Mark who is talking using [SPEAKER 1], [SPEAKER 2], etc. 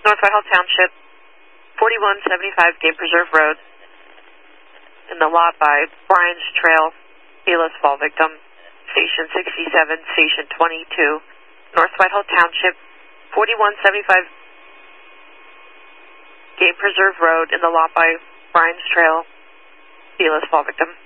[SPEAKER 1] North Whitehall Township, 4175 Game Preserve Road, in the lot by Brian's Trail, Felis Fall Victim, Station 67, Station 22, North Whitehall Township, 4175 Game Preserve Road, in the lot by Brian's Trail, Felis Fall Victim.